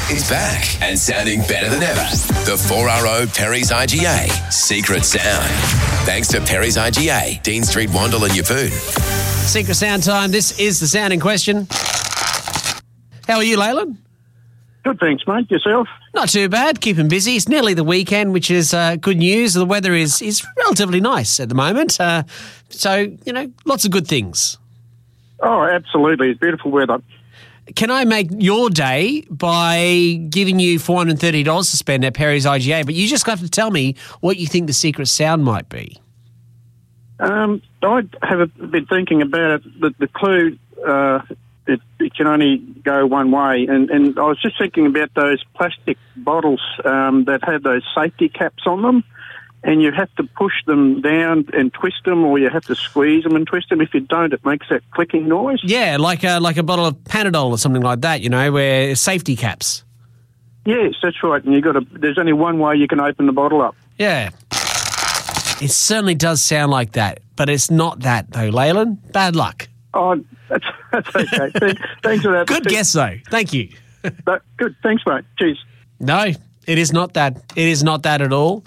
is back and sounding better than ever. The 4RO Perry's IGA Secret Sound. Thanks to Perry's IGA, Dean Street, Wandle and Yeppoon. Secret Sound time. This is the sound in question. How are you, Leyland? Good, thanks, mate. Yourself? Not too bad. Keeping busy. It's nearly the weekend, which is good news. The weather is relatively nice at the moment. So, lots of good things. Oh, absolutely. It's beautiful weather. Can I make your day by giving you $430 to spend at Perry's IGA? But you just have to tell me what you think the secret sound might be. I have been thinking about it. The clue, it can only go one way. And I was just thinking about those plastic bottles that have those safety caps on them. And you have to push them down and twist them, or you have to squeeze them and twist them. If you don't, it makes that clicking noise. Yeah, like a bottle of Panadol or something like that, where safety caps. Yes, that's right. And there's only one way you can open the bottle up. Yeah. It certainly does sound like that, but it's not that, though, Leyland. Bad luck. Oh, that's okay. Thanks for that. Good guess, though. Thank you. Good. Thanks, mate. Cheers. No, it is not that. It is not that at all.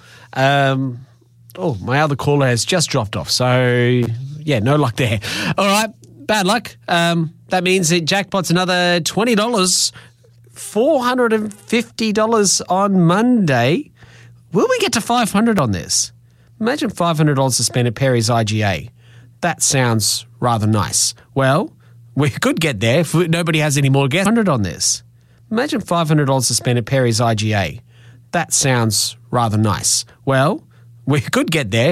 My other caller has just dropped off, so, yeah, no luck there. All right, bad luck. That means it jackpots another $20, $450 on Monday. Will we get to $500 on this? Imagine $500 to spend at Perry's IGA. That sounds rather nice. Well, we could get there if nobody has any more guesses. $100 on this. Imagine $500 to spend at Perry's IGA. That sounds rather nice. Well, we could get there.